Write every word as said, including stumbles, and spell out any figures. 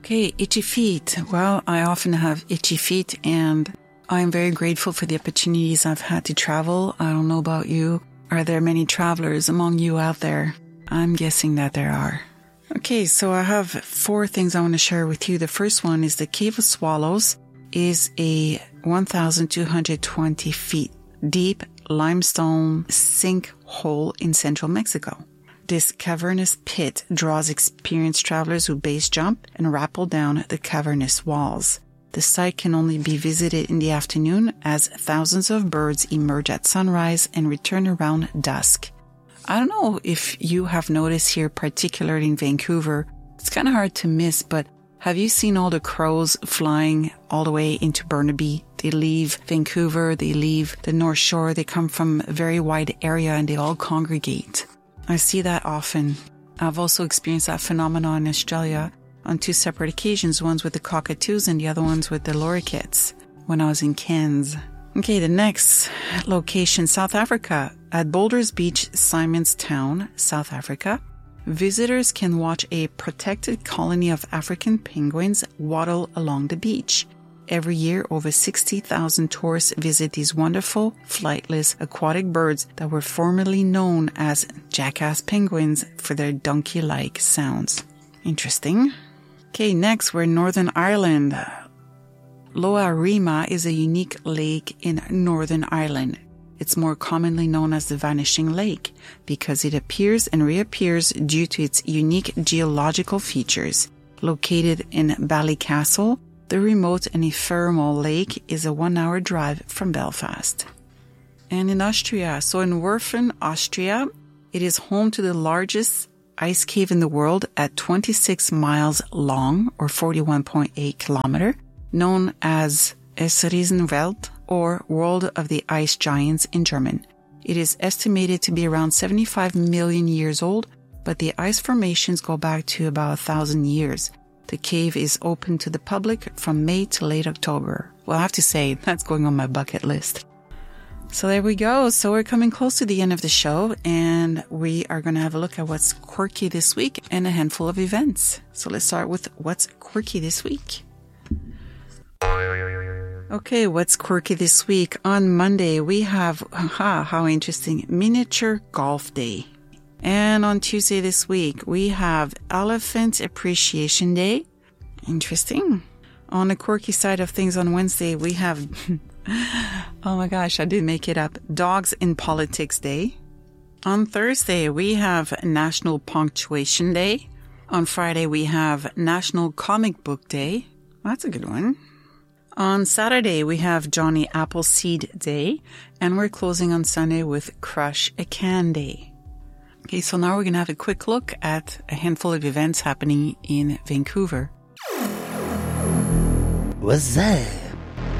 Okay, itchy feet. Well, I often have itchy feet, and I'm very grateful for the opportunities I've had to travel. I don't know about you. Are there many travelers among you out there? I'm guessing that there are. Okay, so I have four things I want to share with you. The first one is the Cave of Swallows is a one thousand two hundred twenty feet deep limestone sinkhole in central Mexico. This cavernous pit draws experienced travelers who base jump and rappel down the cavernous walls. The site can only be visited in the afternoon as thousands of birds emerge at sunrise and return around dusk. I don't know if you have noticed here, particularly in Vancouver, it's kind of hard to miss, but have you seen all the crows flying all the way into Burnaby? They leave Vancouver, they leave the North Shore, they come from a very wide area and they all congregate. I see that often. I've also experienced that phenomenon in Australia on two separate occasions, ones with the cockatoos and the other ones with the lorikeets when I was in Cairns. Okay, the next location, South Africa. At Boulders Beach, Simon's Town, South Africa, visitors can watch a protected colony of African penguins waddle along the beach. Every year, over sixty thousand tourists visit these wonderful, flightless, aquatic birds that were formerly known as jackass penguins for their donkey-like sounds. Interesting. Okay, next, we're in Northern Ireland. Lough Rima is a unique lake in Northern Ireland. It's more commonly known as the Vanishing Lake because it appears and reappears due to its unique geological features. Located in Ballycastle, the remote and ephemeral lake is a one-hour drive from Belfast. And in Austria, so in Werfen, Austria, it is home to the largest ice cave in the world at twenty-six miles long, or forty-one point eight kilometers, known as Es Riesenwelt, or World of the Ice Giants in German. It is estimated to be around seventy-five million years old, but the ice formations go back to about a thousand years. The cave is open to the public from May to late October. Well, I have to say, that's going on my bucket list. So there we go. So we're coming close to the end of the show, and we are going to have a look at what's quirky this week and a handful of events. So let's start with what's quirky this week. Okay, what's quirky this week? On Monday, we have, aha, how interesting, Miniature Golf Day. And on Tuesday this week, we have Elephant Appreciation Day. Interesting. On the quirky side of things, on Wednesday, we have, oh my gosh, I did make it up, Dogs in Politics Day. On Thursday, we have National Punctuation Day. On Friday, we have National Comic Book Day. That's a good one. On Saturday, we have Johnny Appleseed Day, and we're closing on Sunday with Crush a Can Day. Okay, so now we're going to have a quick look at a handful of events happening in Vancouver. What's that?